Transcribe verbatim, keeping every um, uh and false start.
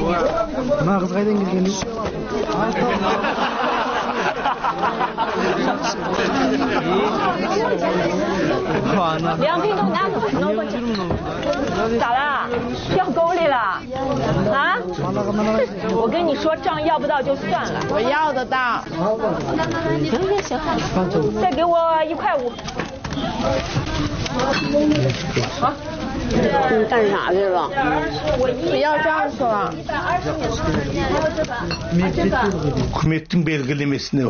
Mına kız kaydan gelgeni? 两瓶都拿走，拿过去。咋了？掉沟里了？啊？我跟你说，账要不到就算了， 我要得到。 行行行，再给我一块五。好。 你干啥去了？我要账是吧？ Hükümetin belgelemesine